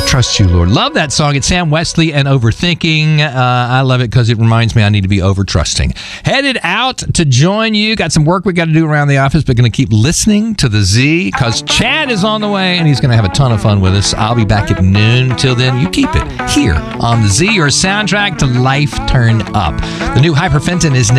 trust you, Lord. Love that song. It's Sam Wesley and Overthinking. I love it because it reminds me I need to be over-trusting. Headed out to join you. Got some work we got to do around the office, but going to keep listening to the Z because Chad is on the way and he's going to have a ton of fun with us. I'll be back at noon. Till then, you keep it here on the Z, your soundtrack to life turned up. The new Hyperfenton is